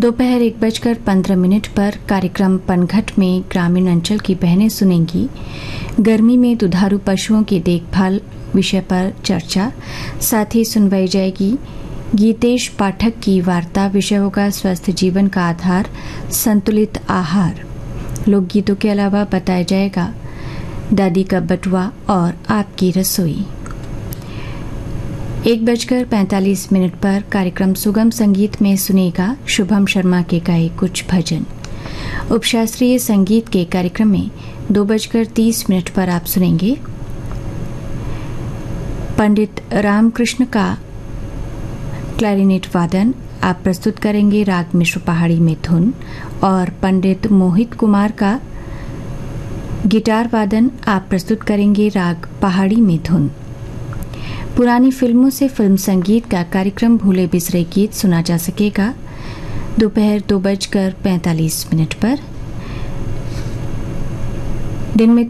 दोपहर 1:15 पर कार्यक्रम पनघट में ग्रामीण अंचल की बहनें सुनेंगी गर्मी में दुधारू पशुओं की देखभाल विषय पर चर्चा। साथ ही सुनवाई जाएगी गीतेश पाठक की वार्ता। विषय होगा स्वस्थ जीवन का आधार संतुलित आहार। लोकगीतों के अलावा बताया जाएगा दादी का बटुआ और आपकी रसोई। 1:45 पर कार्यक्रम सुगम संगीत में सुनेगा शुभम शर्मा के गाए कुछ भजन। उपशास्त्रीय संगीत के कार्यक्रम में 2:30 पर आप सुनेंगे पंडित रामकृष्ण का क्लैरिनेट वादन। आप प्रस्तुत करेंगे राग मिश्र पहाड़ी में धुन, और पंडित मोहित कुमार का गिटार वादन। आप प्रस्तुत करेंगे राग पहाड़ी में धुन। पुरानी फिल्मों से फिल्म संगीत का कार्यक्रम भूले बिसरे गीत सुना जा सकेगा दोपहर 2:45 पर। दिन में